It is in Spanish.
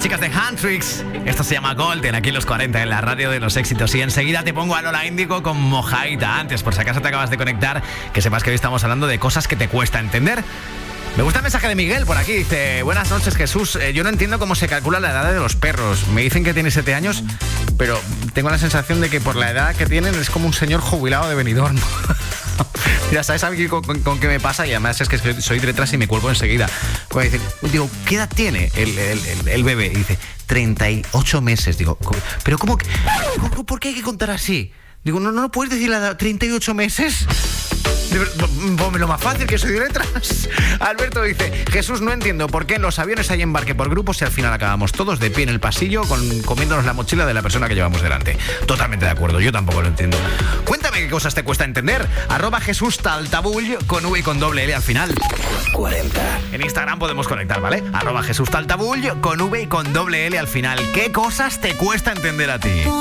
chicas de Handtricks. Esto se llama Golden, aquí en los 40, en la radio de los éxitos. Y enseguida te pongo a Lola Índigo con Mojaita. Antes, por si acaso te acabas de conectar, que sepas que hoy estamos hablando de cosas que te cuesta entender. Me gusta el mensaje de Miguel por aquí. Dice: buenas noches, Jesús. Yo no entiendo cómo se calcula la edad de los perros. Me dicen que tiene 7 años, pero tengo la sensación de que por la edad que tienen es como un señor jubilado de Benidorm. Mira, ¿sabes a mí con qué me pasa? Y además es que soy detrás y me cuelgo enseguida. Cuando dicen, digo, ¿qué edad tiene el bebé? Y dice, 38 meses. Digo, ¿pero cómo que? ¿Por qué hay que contar así? Digo, no puedes decir la edad, 38 meses. Ponme lo más fácil, que soy de letras. Alberto dice: Jesús, no entiendo por qué en los aviones hay embarque por grupos y al final acabamos todos de pie en el pasillo comiéndonos la mochila de la persona que llevamos delante. Totalmente de acuerdo, yo tampoco lo entiendo. Cuéntame qué cosas te cuesta entender. @Jesús Taltabull con V y con doble L al final. 40. En Instagram podemos conectar, ¿vale? @Jesús Taltabull con V y con doble L al final. ¿Qué cosas te cuesta entender a ti?